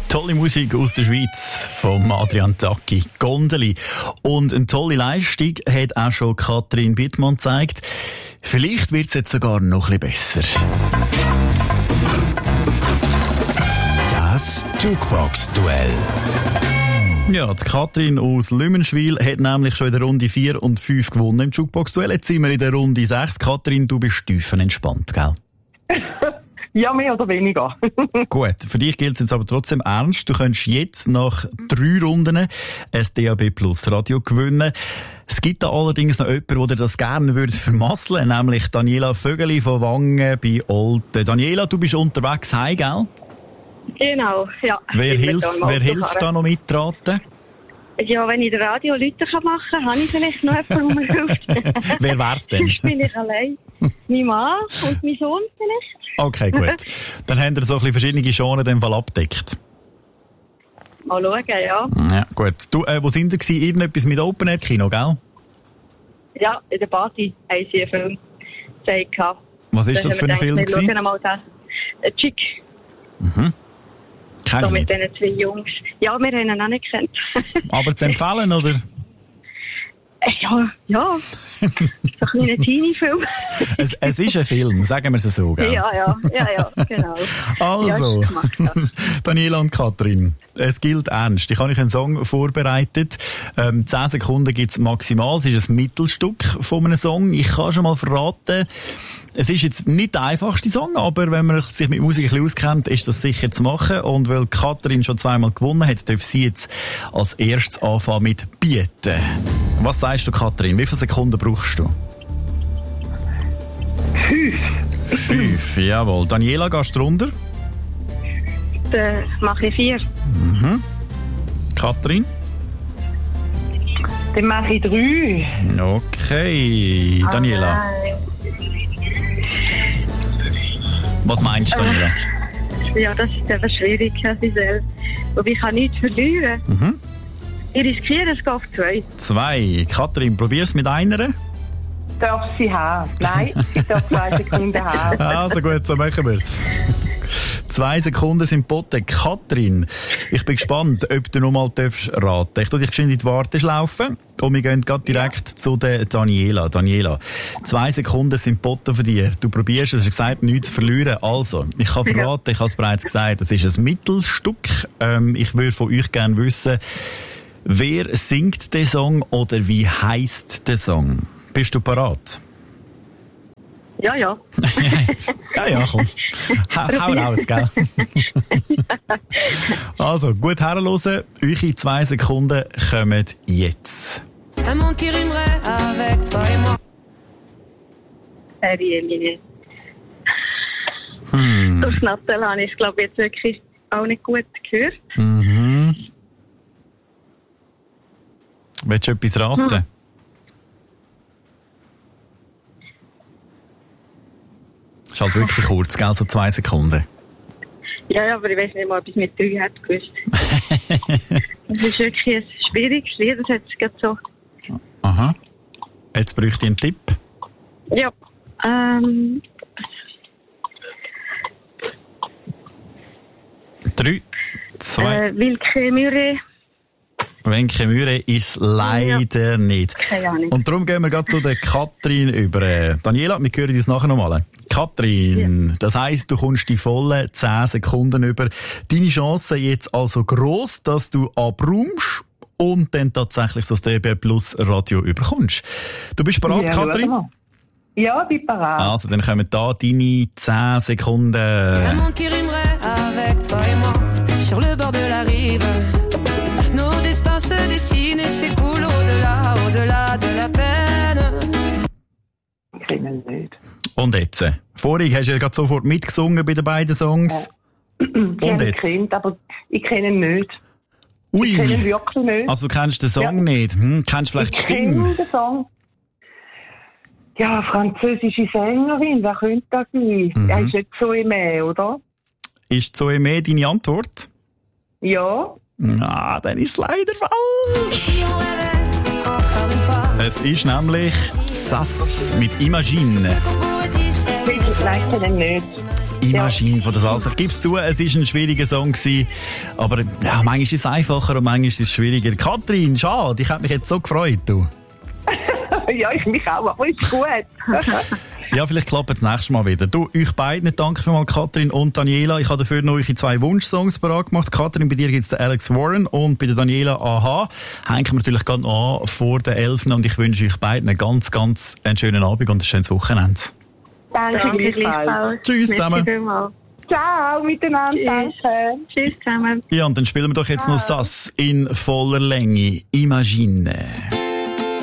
Tolle Musik aus der Schweiz von Adrian Tacchi, Gondeli. Und eine tolle Leistung hat auch schon Katrin Bittmann gezeigt. Vielleicht wird es jetzt sogar noch ein bisschen besser. Das Jukebox-Duell. Ja, die Katrin aus Lümenschwil hat nämlich schon in der Runde 4 und 5 gewonnen im Jukebox-Duell. Jetzt sind wir in der Runde 6. Katrin, du bist tiefenentspannt, gell? Ja, mehr oder weniger. Gut, für dich gilt es jetzt aber trotzdem ernst. Du könntest jetzt nach 3 Runden ein DAB Plus Radio gewinnen. Es gibt da allerdings noch jemanden, der das gerne würde vermasseln, nämlich Daniela Vögeli von Wangen bei Olten. Daniela, du bist unterwegs heim, gell? Genau, ja. Wer hilft da noch mitraten? Ja, wenn ich den Radio Leute machen kann, habe ich vielleicht noch jemanden, der mir hilft. Wer wär's denn? Sonst bin ich allein. Mein Mann und mein Sohn vielleicht. Okay, gut. Dann haben wir so ein bisschen verschiedene Genres in dem Fall abgedeckt. Mal schauen, ja. Ja, gut. Du, wo sind ihr gewesen? Irgendetwas mit Open-Air-Kino, gell? Ja, in der Party haben sie einen Film gezeigt. Was ist das für ein Film gewesen? Wir schauen mal das. Chick. Mhm. Kenn So ich mit nicht. diesen 2 Jungs. Ja, wir haben ihn auch nicht gekannt. Aber zu empfehlen, oder? Ja. So ein kleiner Teenie-Film. Es ist ein Film, sagen wir es so, gell? Ja, genau. Also, Ja, gemacht, ja. Daniela und Katrin, es gilt ernst. Ich habe euch einen Song vorbereitet. 10 Sekunden gibt es maximal. Es ist ein Mittelstück von einem Song. Ich kann schon mal verraten, es ist jetzt nicht der einfachste Song, aber wenn man sich mit Musik ein bisschen auskennt, ist das sicher zu machen. Und weil Katrin schon 2-mal gewonnen hat, darf sie jetzt als erstes anfangen mit Bieten. Was sagst du, Katrin? Wie viele Sekunden brauchst du? 5, jawohl. Daniela, gehst du runter? Dann mache ich 4. Mhm. Katrin? Dann mache ich 3. Okay. Daniela. Was meinst du, Daniela? Ja, das ist eben schwierig, sie selbst. Aber ich kann nichts verlieren. Mhm. Ich riskiere, es geht auf 2. 2. Katrin, probier's mit einer. Darf sie haben? Nein, ich darf 2 Sekunden haben. Also gut, so machen wir's. 2 Sekunden sind geboten. Katrin, ich bin gespannt, ob du noch mal raten darfst. Ich tue dich geschwind in die Warteschlaufe und wir gehen gerade direkt zu der Daniela. Daniela, 2 Sekunden sind geboten für dich. Du probierst, es ist gesagt, nichts zu verlieren. Also, ich kann verraten, ich habe es bereits gesagt, es ist ein Mittelstück. Ich würde von euch gerne wissen, wer singt den Song oder wie heisst der Song? Bist du parat? Ja. Ja, komm. Hau raus, gell? Also, gut herhören. Eure 2 Sekunden kommen jetzt. Un monde qui rimerait avec toi et moi. Emine. Das Nattel habe ich, glaube ich, jetzt wirklich auch nicht gut gehört. Mhm. Willst du etwas raten? Ist halt wirklich kurz, gell? So 2 Sekunden. Ja, aber ich weiß nicht mal, ob ich es mit 3 hätte gewusst. Das ist wirklich ein schwieriges Lied, das hat es gerade so. Aha. Jetzt bräuchte ich einen Tipp. Ja. 3, 2. Wilke Müre. Wenke Mühre ist leider nicht. Keine Ahnung. Und darum gehen wir gerade zu der Katrin über. Daniela, wir hören uns nachher nochmal. Katrin, das heisst, du kommst die vollen 10 Sekunden über. Deine Chance jetzt also gross, dass du abräumst und dann tatsächlich so das DB Plus Radio überkommst. Du bist bereit, Ja, Katrin? Ja, bin parat. Also, dann kommen da deine 10 Sekunden. Un monde qui rimerait avec toi et moi. Sur le bord de la rive. Nos destins se dessinent et s'écoulent au-delà de la peine. Ich kenne ihn nicht. Und jetzt? Vorhin hast du ja gerade sofort mitgesungen bei den beiden Songs. Ich Und habe ihn jetzt? gekannt, aber ich kenne ihn nicht. Ui. Ich kenne ihn wirklich nicht. Also du kennst den Song Ja. nicht? Kennst du vielleicht die Ich Stimme? kenne den Song. Ja, französische Sängerin, wer könnte das sein? Er ist nicht Zoe, oder? Ist Zoe mehr deine Antwort? Ja. Dann ist es leider falsch. Si on rêvait encore une fois. Es ist nämlich Sass mit Imagine. Ce qu'on pourrait dire, c'est Ich kenne ihn nicht. Imagine von der Salsa. Ich gebe es zu, es war ein schwieriger Song gewesen, aber ja, manchmal ist es einfacher und manchmal ist es schwieriger. Katrin, schade, ich hätte mich jetzt so gefreut, du. Ja, ich mich auch, aber ist gut. Ja, vielleicht klappt es nächstes Mal wieder. Du, euch beiden, danke für mal Katrin und Daniela. Ich habe dafür noch eure 2 Wunschsongs bereit gemacht. Katrin, bei dir gibt es den Alex Warren und bei der Daniela Aha. Hängen wir natürlich gerade noch an vor den 11. Und ich wünsche euch beiden einen ganz, ganz einen schönen Abend und ein schönes Wochenende. Danke gleichfalls. Tschüss zusammen. Ciao miteinander. Danke. Tschüss zusammen. Ja, und dann spielen wir doch jetzt noch Sass in voller Länge. Imagine.